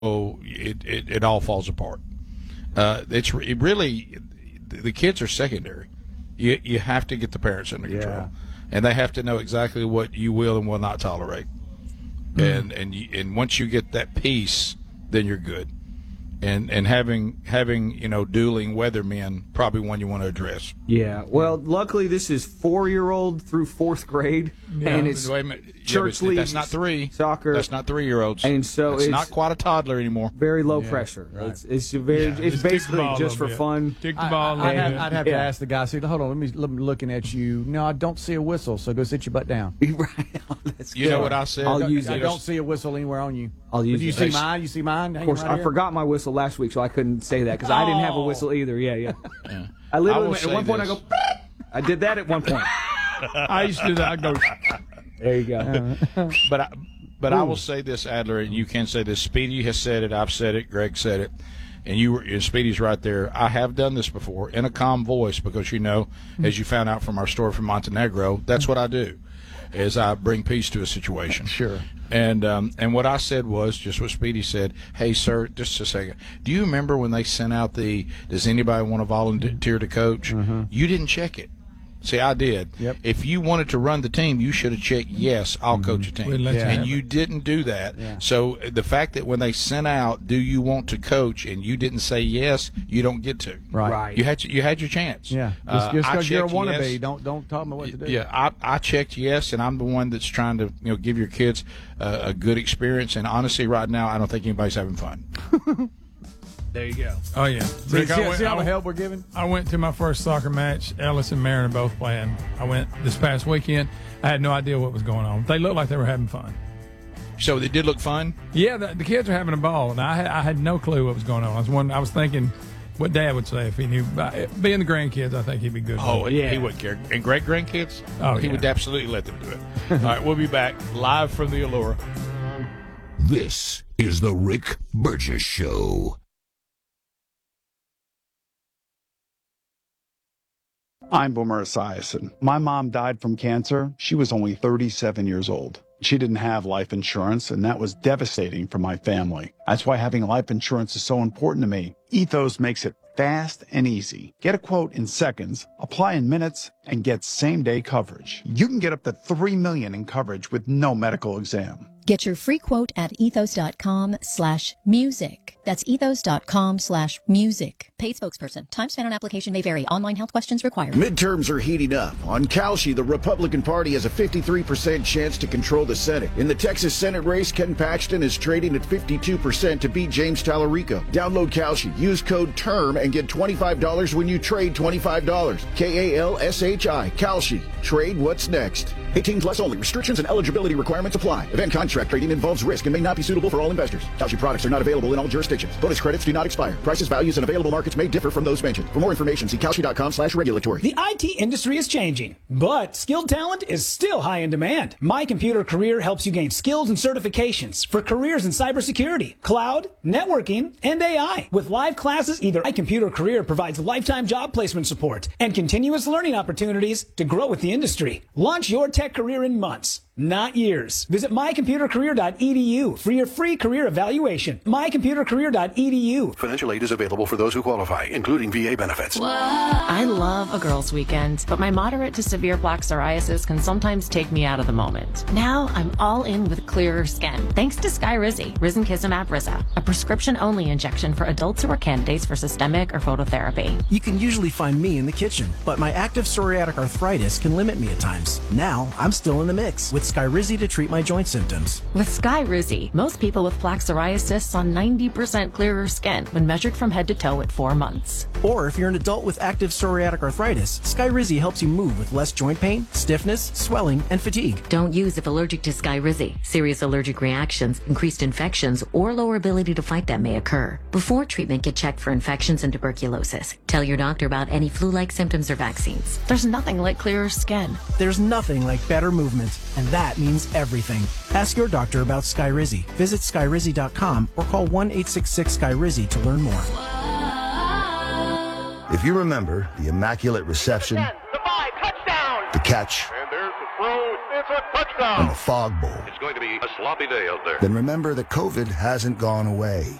it all falls apart. The kids are secondary. You have to get the parents under control, and they have to know exactly what you will and will not tolerate. And once you get that piece, then you're good. And having dueling weathermen, probably one you want to address. Yeah. Well, luckily this is 4-year-old through 4th grade, and it's church league. That's not 3 soccer. That's not 3-year-olds. And so it's not quite a toddler anymore. Very low pressure. Right. It's basically just for fun. Kick the ball. I'd have to ask the guy. Say, hold on, let me looking at you. No, I don't see a whistle. So go sit your butt down. Right. You know what I said? I'll use I it. don't see a whistle anywhere on you. I'll use it. You see mine? You see mine? Of course, I forgot my whistle last week, so I couldn't say that because I didn't have a whistle either. Yeah. I literally at one point I go. I did that at one point. I used to do that. I go. There you go. But I will say this, Adler, and you can say this. Speedy has said it. I've said it. Greg said it. And Speedy's right there. I have done this before in a calm voice because, as you found out from our story from Montenegro, that's what I do, is I bring peace to a situation. Sure. And what I said was just what Speedy said. Hey, sir, just a second. Do you remember when they sent out does anybody want to volunteer to coach? Mm-hmm. You didn't check it. See, I did. Yep. If you wanted to run the team, you should have checked, yes, I'll coach a team. And you didn't do that. Yeah. So the fact that when they sent out, do you want to coach, and you didn't say yes, you don't get to. Right. You had your chance. Yeah. Just because you're a wannabe, yes. don't tell me what to do. Yeah, I checked yes, and I'm the one that's trying to give your kids a good experience. And honestly, right now, I don't think anybody's having fun. There you go. Oh, yeah. See how much help we're giving? I went to my first soccer match. Ellis and Marin are both playing. I went this past weekend. I had no idea what was going on. They looked like they were having fun. So they did look fun? Yeah, the kids are having a ball, and I had no clue what was going on. I was thinking what Dad would say if he knew. Being the grandkids, I think he'd be good. Oh, yeah. He wouldn't care. And great grandkids? Oh, he would absolutely let them do it. All right, we'll be back live from the Allura. This is the Rick Burgess Show. I'm Boomer Esiason. My mom died from cancer. She was only 37 years old. She didn't have life insurance, and that was devastating for my family. That's why having life insurance is so important to me. Ethos makes it fast and easy. Get a quote in seconds, apply in minutes, and get same-day coverage. You can get up to $3 million in coverage with no medical exam. Get your free quote at ethos.com/music. That's ethos.com/music. Paid spokesperson. Time spent on application may vary. Online health questions required. Midterms are heating up. On Kalshi, the Republican Party has a 53% chance to control the Senate. In the Texas Senate race, Ken Paxton is trading at 52% to beat James Tallarico. Download Kalshi. Use code TERM and get $25 when you trade $25. KALSHI. Kalshi. Trade what's next. 18 plus only. Restrictions and eligibility requirements apply. Event contract trading involves risk and may not be suitable for all investors. Kalshi products are not available in all jurisdictions. Bonus credits do not expire. Prices, values, and available markets may differ from those mentioned. For more information, see Kalshi.com/regulatory. The IT industry is changing, but skilled talent is still high in demand. My Computer Career helps you gain skills and certifications for careers in cybersecurity, cloud, networking, and AI. With live classes, either My Computer Career provides lifetime job placement support and continuous learning opportunities to grow with the industry. Launch your tech career in months, not years. Visit mycomputercareer.edu for your free career evaluation. mycomputercareer.edu. Financial aid is available for those who qualify, including VA benefits. I love a girls' weekend, but my moderate to severe plaque psoriasis can sometimes take me out of the moment. Now I'm all in with clearer skin, thanks to Skyrizi, risankizumab Riza, a prescription-only injection for adults who are candidates for systemic or phototherapy. You can usually find me in the kitchen, but my active psoriatic arthritis can limit me at times. Now I'm still in the mix with Skyrizi to treat my joint symptoms. With Skyrizi, most people with plaque psoriasis saw 90% clearer skin when measured from head to toe at 4 months. Or if you're an adult with active psoriatic arthritis, Skyrizi helps you move with less joint pain, stiffness, swelling, and fatigue. Don't use if allergic to Skyrizi. Serious allergic reactions, increased infections, or lower ability to fight them may occur. Before treatment, get checked for infections and tuberculosis. Tell your doctor about any flu-like symptoms or vaccines. There's nothing like clearer skin. There's nothing like better movement, and that means everything. Ask your doctor about Skyrizi. Visit Skyrizi.com or call 1-866-SKYRIZI to learn more. If you remember the immaculate reception, the catch, and there's the throw. It's a and the Fog Bowl, It's going to be a sloppy day out there. then remember that COVID hasn't gone away.